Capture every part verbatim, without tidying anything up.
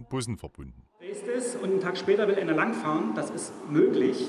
Bussen verbunden. Ist es und einen Tag später will einer langfahren, das ist möglich,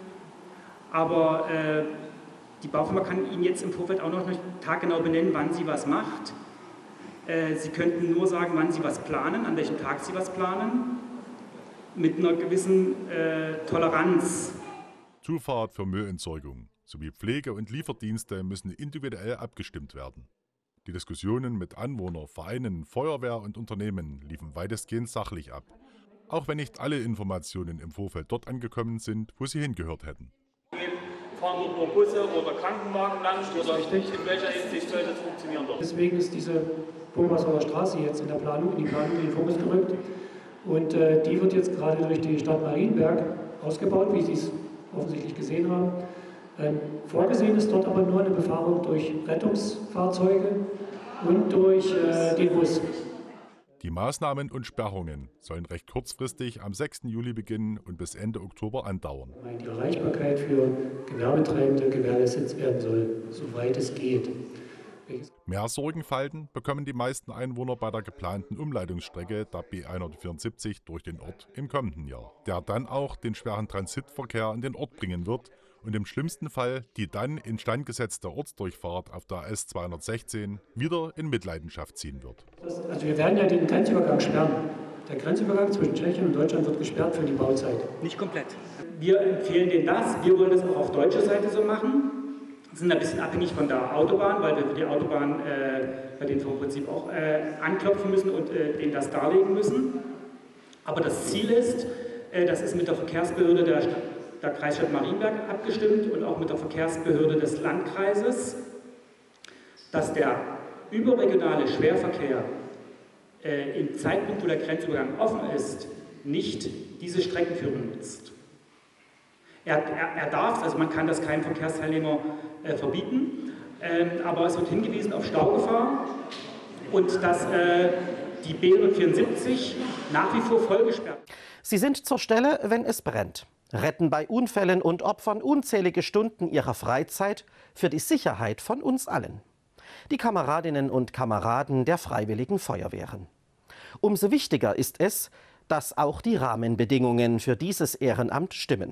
aber äh, die Baufirma kann Ihnen jetzt im Vorfeld auch noch nicht taggenau benennen, wann sie was macht. Äh, sie könnten nur sagen, wann sie was planen, an welchem Tag sie was planen, mit einer gewissen äh, Toleranz. Zufahrt für Müllentsorgung sowie Pflege- und Lieferdienste müssen individuell abgestimmt werden. Die Diskussionen mit Anwohnern, Vereinen, Feuerwehr und Unternehmen liefen weitestgehend sachlich ab. Auch wenn nicht alle Informationen im Vorfeld dort angekommen sind, wo sie hingehört hätten. Fahren dort nur Busse oder Krankenwagen lang oder in welcher Hinsicht soll das funktionieren dort? Deswegen ist diese Burgersauer Straße jetzt in der Planung, in die Planung in den Fokus gerückt. Und äh, die wird jetzt gerade durch die Stadt Marienberg ausgebaut, wie Sie es offensichtlich gesehen haben. Ähm, vorgesehen ist dort aber nur eine Befahrung durch Rettungsfahrzeuge und durch äh, den Bus. Die Maßnahmen und Sperrungen sollen recht kurzfristig am sechsten Juli beginnen und bis Ende Oktober andauern. Die Erreichbarkeit für Gewerbetreibende gewährleistet werden soll, soweit es geht. Mehr Sorgenfalten bekommen die meisten Einwohner bei der geplanten Umleitungsstrecke der B hundertvierundsiebzig durch den Ort im kommenden Jahr, der dann auch den schweren Transitverkehr in den Ort bringen wird und im schlimmsten Fall die dann instand gesetzte Ortsdurchfahrt auf der S zweihundertsechzehn wieder in Mitleidenschaft ziehen wird. Also wir werden ja den Grenzübergang sperren. Der Grenzübergang zwischen Tschechien und Deutschland wird gesperrt für die Bauzeit. Nicht komplett. Wir empfehlen denen das, wir wollen das auch auf deutscher Seite so machen. Wir sind ein bisschen abhängig von der Autobahn, weil wir für die Autobahn äh, bei denen vom Prinzip auch äh, anklopfen müssen und äh, denen das darlegen müssen. Aber das Ziel ist, äh, das ist mit der Verkehrsbehörde der, der Kreisstadt Marienberg abgestimmt und auch mit der Verkehrsbehörde des Landkreises, dass der überregionale Schwerverkehr äh, im Zeitpunkt, wo der Grenzübergang offen ist, nicht diese Streckenführung nutzt. Er, er, er darf, also man kann das keinem Verkehrsteilnehmer äh, verbieten, ähm, aber es wird hingewiesen auf Staugefahr und dass äh, die B hundertvierundsiebzig nach wie vor vollgesperrt ist. Sie sind zur Stelle, wenn es brennt, retten bei Unfällen und opfern unzählige Stunden ihrer Freizeit für die Sicherheit von uns allen. Die Kameradinnen und Kameraden der Freiwilligen Feuerwehren. Umso wichtiger ist es, dass auch die Rahmenbedingungen für dieses Ehrenamt stimmen.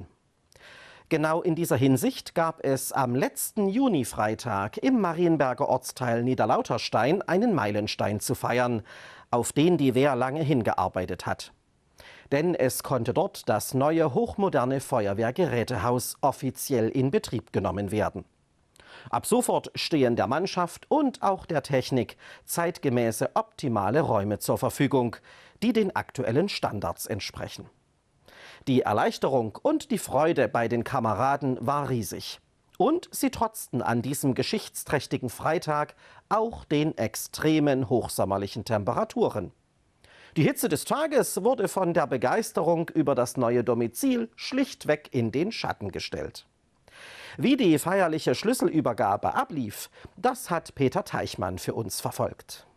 Genau in dieser Hinsicht gab es am letzten Junifreitag im Marienberger Ortsteil Niederlauterstein einen Meilenstein zu feiern, auf den die Wehr lange hingearbeitet hat. Denn es konnte dort das neue hochmoderne Feuerwehrgerätehaus offiziell in Betrieb genommen werden. Ab sofort stehen der Mannschaft und auch der Technik zeitgemäße optimale Räume zur Verfügung, die den aktuellen Standards entsprechen. Die Erleichterung und die Freude bei den Kameraden war riesig. Und sie trotzten an diesem geschichtsträchtigen Freitag auch den extremen hochsommerlichen Temperaturen. Die Hitze des Tages wurde von der Begeisterung über das neue Domizil schlichtweg in den Schatten gestellt. Wie die feierliche Schlüsselübergabe ablief, das hat Peter Teichmann für uns verfolgt.